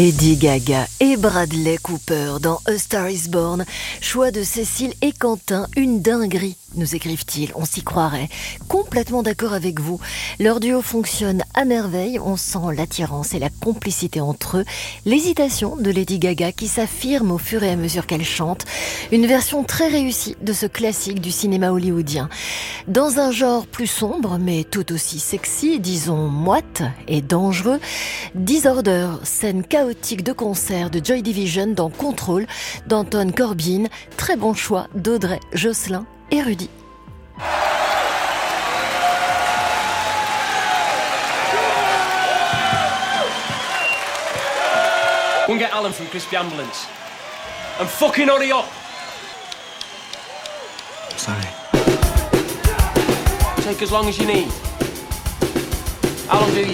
Lady Gaga et Bradley Cooper dans A Star Is Born. Choix de Cécile et Quentin, une dinguerie, nous écrivent-ils, on s'y croirait. Complètement d'accord avec vous. Leur duo fonctionne à merveille, on sent l'attirance et la complicité entre eux. L'hésitation de Lady Gaga qui s'affirme au fur et à mesure qu'elle chante. Une version très réussie de ce classique du cinéma hollywoodien. Dans un genre plus sombre, mais tout aussi sexy, disons moite et dangereux, Disorder, scène chaotique de concert de Joy Division dans Control d'Anton Corbijn. Très bon choix d'Audrey, Jocelyn et Rudy. Go and get Alan from Crispy Ambulance. And fucking hurry up! Sorry. Take as long as you need. How long do you?